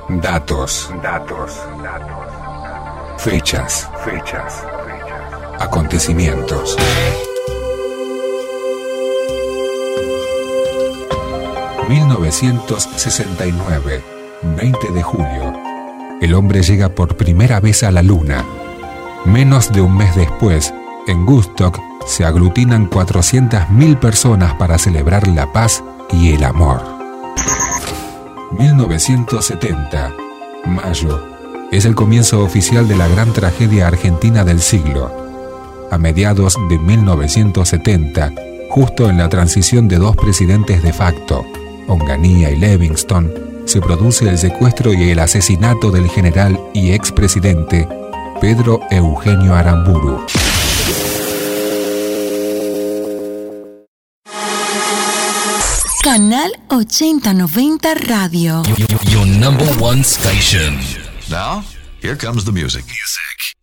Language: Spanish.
Datos. Fechas. Acontecimientos. ...1969... 20 de julio... el hombre llega por primera vez a la Luna. Menos de un mes después, en Woodstock, se aglutinan 400.000 personas para celebrar la paz y el amor. 1970, mayo, es el comienzo oficial de la gran tragedia argentina del siglo. A mediados de 1970, justo en la transición de dos presidentes de facto, Onganía y Livingston, se produce el secuestro y el asesinato del general y expresidente Pedro Eugenio Aramburu. Canal 8090 Radio. Your number one station. Now, here comes the music.